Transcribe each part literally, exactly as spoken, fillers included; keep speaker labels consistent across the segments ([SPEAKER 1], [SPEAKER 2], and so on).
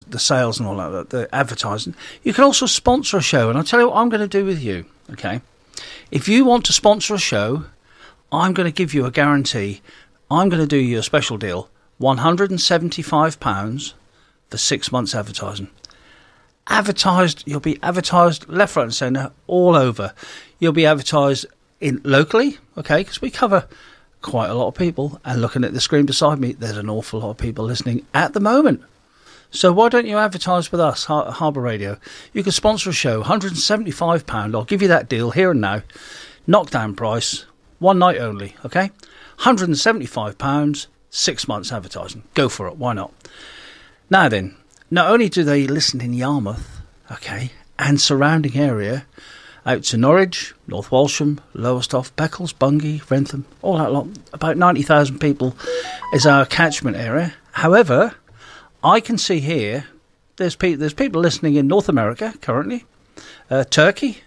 [SPEAKER 1] the sales and all that, the advertising. You can also sponsor a show, and I'll tell you what I'm going to do with you, okay? If you want to sponsor a show, I'm going to give you a guarantee. I'm going to do you a special deal, one hundred seventy-five pounds for six months advertising. Advertised, you'll be advertised left, right and centre, all over. You'll be advertised in locally, okay, because we cover quite a lot of people, and looking at the screen beside me, there's an awful lot of people listening at the moment. So why don't you advertise with us, Har- Harbour Radio? You can sponsor a show, one hundred seventy-five pounds. I'll give you that deal here and now. Knockdown price, one night only, okay? one hundred seventy-five pounds, six months advertising. Go for it, why not? Now then, not only do they listen in Yarmouth, okay, and surrounding area, out to Norwich, North Walsham, Lowestoft, Beccles, Bungay, Wrentham, all that lot. About ninety thousand people is our catchment area. However, I can see here there's, pe- there's people listening in North America currently, uh, Turkey,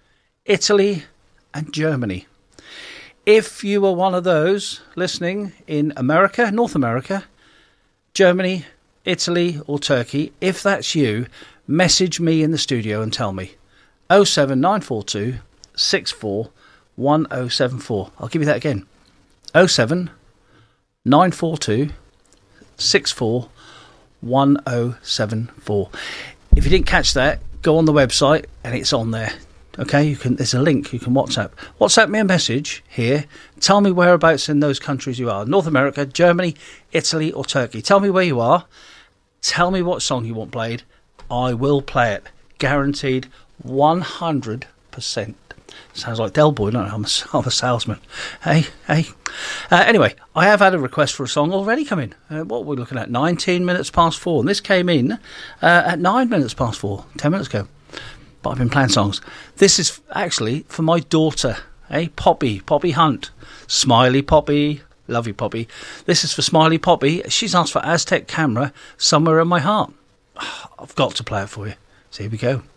[SPEAKER 1] Italy and Germany. If you were one of those listening in America, North America, Germany, Italy or Turkey, if that's you, message me in the studio and tell me. oh seven nine four two six four one oh seven four. I'll give you that again. oh seven nine four two six four one oh seven four. If you didn't catch that, go on the website and it's on there. Okay, you can. There's a link. You can WhatsApp. WhatsApp me a message here. Tell me whereabouts in those countries you are. North America, Germany, Italy or Turkey. Tell me where you are. Tell me what song you want played. I will play it. Guaranteed. one hundred percent. Sounds like Del Boy, don't it? I'm a, I'm a salesman. Hey, hey. Uh, anyway, I have had a request for a song already come in. Uh, what we're we looking at? nineteen minutes past four. And this came in uh, at nine minutes past four, ten minutes ago. But I've been playing songs. This is actually for my daughter, hey, Poppy, Poppy Hunt. Smiley Poppy, love you, Poppy. This is for Smiley Poppy. She's asked for Aztec Camera, Somewhere in My Heart. I've got to play it for you. So here we go.